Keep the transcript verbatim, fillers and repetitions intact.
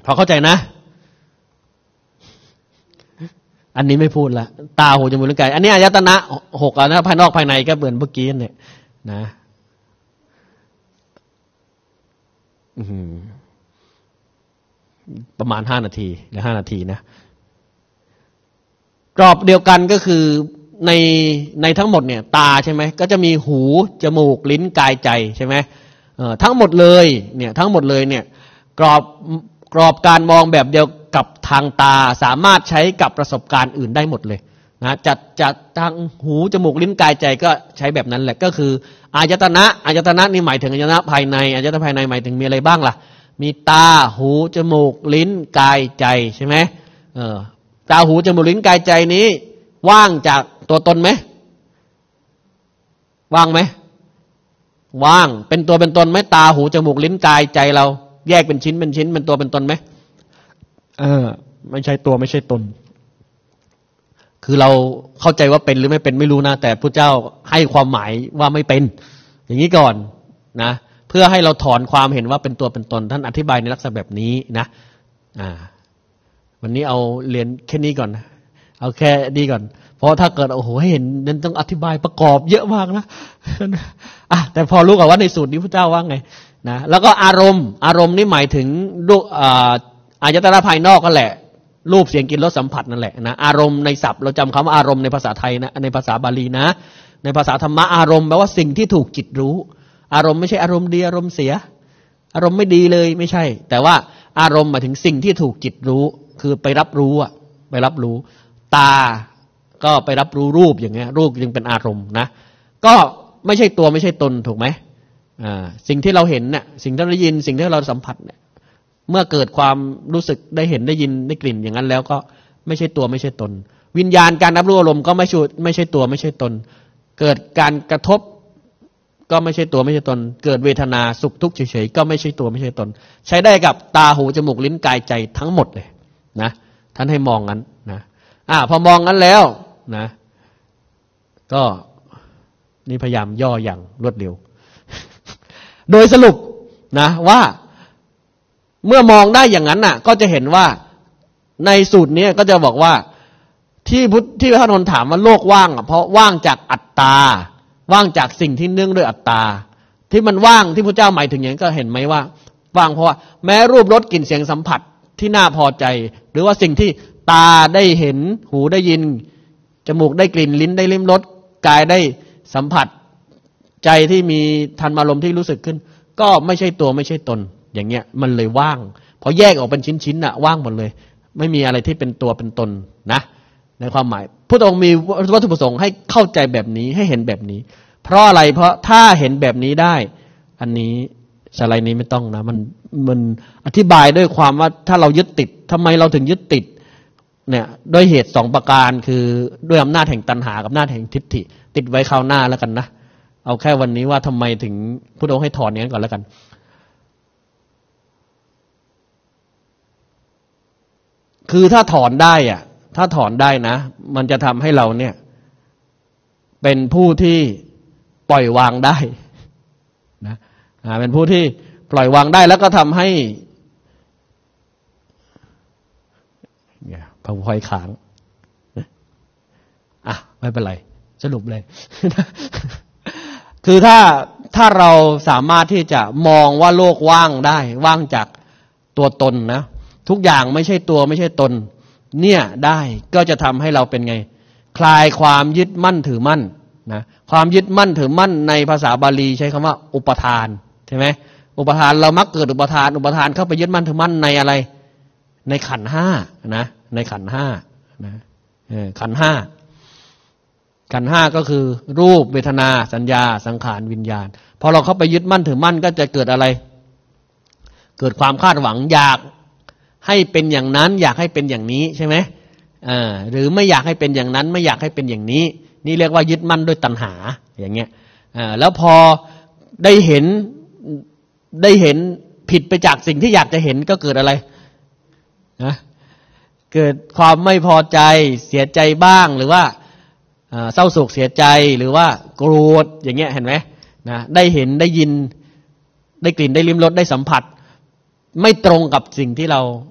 พอเข้าใจนะอันนี้ไม่พูดละตาหูจมูกลิ้นกายอันนี้อายตนะหกนะภายนอกภายในก็เหมือนเมื่อกี้เนี่ยนะประมาณห้านาทีหรือห้านาทีนะกรอบเดียวกันก็คือในในทั้งหมดเนี่ยตาใช่ไหมก็จะมีหูจมูกลิ้นกายใจใช่ไหมเอ่อทั้งหมดเลยเนี่ยทั้งหมดเลยเนี่ยกรอบกรอบการมองแบบเดียวกับทางตาสามารถใช้กับประสบการณ์อื่นได้หมดเลยนะจัดจัดทางหูจมูกลิ้นกายใจก็ใช้แบบนั้นแหละก็คืออายตนะอายตนะนี่หมายถึงอายตนะภายในอายตนะภายในหมายถึงมีอะไรบ้างล่ะมีตาหูจมูกลิ้นกายใจใช่ไหมเออตาหูจมูกลิ้นกายใจนี้ว่างจากตัวตนไหมว่างไหมว่างเป็นตัวเป็นตนไหมตาหูจมูกลิ้นกายใจเราแยกเป็นชิ้นเป็นชิ้นเป็นตัวเป็นตนไหมเออไม่ใช่ตัวไม่ใช่ตนคือเราเข้าใจว่าเป็นหรือไม่เป็นไม่รู้นะแต่พระเจ้าให้ความหมายว่าไม่เป็นอย่างนี้ก่อนนะเพื่อให้เราถอนความเห็นว่าเป็นตัวเป็นตนท่านอธิบายในลักษณะแบบนี้นะอ่าวันนี้เอาเรียนแค่นี้ก่อนนะเอาแค่นี้ก่อนเพราะถ้าเกิดโอ้โหให้เห็นนั้นต้องอธิบายประกอบเยอะมากนะอ่ะแต่พอรู้กันว่าในสูตรนี้พระเจ้าว่าไงนะแล้วก็อารมณ์อารมณ์นี่หมายถึงดูอ่าอายตนะภายนอกก็แหละรูปเสียงกลิ่นรสสัมผัสนั่นแหละนะอารมณ์ในศัพท์เราจำคำว่าอารมณ์ในภาษาไทยนะในภาษาบาลีนะในภาษาธรรมะอารมณ์แปลว่าสิ่งที่ถูกจิตรู้อารมณ์ไม่ใช่อารมณ์ดีอารมณ์เสียอารมณ์ไม่ดีเลยไม่ใช่แต่ว่าอารมณ์หมายถึงสิ่งที่ถูกจิตรู้คือไปรับรู้อะไปรับรู้ตาก็ไปรับรู้รูปอย่างเงี้ยรูปจึงเป็นอารมณ์นะก็ไม่ใช่ตัวไม่ใช่ตนถูกไหมอ่าสิ่งที่เราเห็นเนี่ยสิ่งที่เราได้ยินสิ่งที่เราสัมผัสเนี่ยเมื่อเกิดความรู้สึกได้เห็นได้ยินได้กลิ่นอย่างนั้นแล้วก็ไม่ใช่ตัวไม่ใช่ตนวิญญาณการรับรู้อารมณ์ก็ไม่ใช่ไม่ใช่ตัวไม่ใช่ตนเกิดการกระทบก็ไม่ใช่ตัวไม่ใช่ตนเกิดเวทนาสุขทุกข์เฉยๆก็ไม่ใช่ตัวไม่ใช่ตนใช้ได้กับตาหูจมูกลิ้นกายใจทั้งหมดเลยนะท่านให้มองงั้นนะอ่าพอมองงั้นแล้วนะก็นี่พยายามย่ออย่างรวดเร็ว โดยสรุปนะว่าเมื่อมองได้อย่างนั้นน่ะก็จะเห็นว่าในสูตรนี้ก็จะบอกว่าที่พุทธที่พระนนท์ถามว่าโลกว่างอ่ะเพราะว่างจากอัตตาว่างจากสิ่งที่เนื่องด้วยอัตตาที่มันว่างที่พระเจ้าหมายถึงอย่างนี้ก็เห็นไหมว่าว่างเพราะว่าแม้รูปรสกลิ่นเสียงสัมผัสที่น่าพอใจหรือว่าสิ่งที่ตาได้เห็นหูได้ยินจมูกได้กลิ่นลิ้นได้ลิ้มรสกายได้สัมผัสใจที่มีธรรมารมณ์ที่รู้สึกขึ้นก็ไม่ใช่ตัวไม่ใช่ตนอย่างเงี้ยมันเลยว่างพอแยกออกเป็นชิ้นๆน่ะว่างหมดเลยไม่มีอะไรที่เป็นตัวเป็นตนนะในความหมายพระองค์มีวัตถุประสงค์ให้เข้าใจแบบนี้ให้เห็นแบบนี้เพราะอะไรเพราะถ้าเห็นแบบนี้ได้อันนี้สไลด์นี้ไม่ต้องนะมันมันอธิบายด้วยความว่าถ้าเรายึดติดทำไมเราถึงยึดติดเนี่ยด้วยเหตุสองประการคือด้วยอำนาจแห่งตัณหากับอำนาจแห่งทิฏฐิติดไว้คราวหน้าแล้วกันนะเอาแค่วันนี้ว่าทำไมถึงพระองค์ให้ถอนอย่างนั้นก่อนแล้วกันคือถ้าถอนได้อ่ะถ้าถอนได้นะมันจะทำให้เราเนี่ยเป็นผู้ที่ปล่อยวางได้นะอ่าเป็นผู้ที่ปล่อยวางได้แล้วก็ทำให้เนี่ยพระพอยค้างอ่ะไม่เป็นไรสรุปเลย คือถ้าถ้าเราสามารถที่จะมองว่าโลกว่างได้ว่างจากตัวตนนะทุกอย่างไม่ใช่ตัวไม่ใช่ตนเนี่ยได้ก็จะทำให้เราเป็นไงคลายความยึดมั่นถือมั่นนะความยึดมั่นถือมั่นในภาษาบาลีใช้คำว่าอุปทานใช่ไหมอุปทานเรามักเกิดอุปทานอุปทานเข้าไปยึดมั่นถือมั่นในอะไรในขันธ์ห้านะในขันธ์ห้านะขันธ์ห้าขันธ์ห้าก็คือรูปเวทนาสัญญาสังขารวิญญาณพอเราเข้าไปยึดมั่นถือมั่นก็จะเกิดอะไรเกิดความคาดหวังอยากให้เป็นอย่างนั้นอยากให้เป็นอย่างนี้ใช่ไหมอ่าหรือไม่อยากให้เป็นอย่างนั้นไม่อยากให้เป็นอย่างนี้นี่เรียกว่ายึดมั่นด้วยตัณหาอย่างเงี้ยอ่าแล้วพอได้เห็นได้เห็นผิดไปจากสิ่งที่อยากจะเห็นก็เกิดอะไรนะเกิดความไม่พอใจเสียใจบ้างหรือว่าเศร้าโศกเสียใจหรือว่าโกรธอย่างเงี้ยเห็นไหมนะได้เห็นได้ยินได้กลิ่นได้ลิ้มรสได้สัมผัสไม่ตรงกับสิ่งที่เรา